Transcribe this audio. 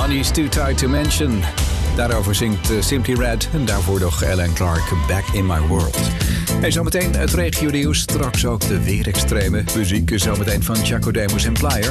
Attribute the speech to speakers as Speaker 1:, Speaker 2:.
Speaker 1: Money's Too Tight to Mention. Daarover zingt Simply Red en daarvoor nog Alan Clark, Back in My World. En zometeen het regionieuws, straks ook de weerextreme. Muziek is zometeen van Chaco Demus en Plyer.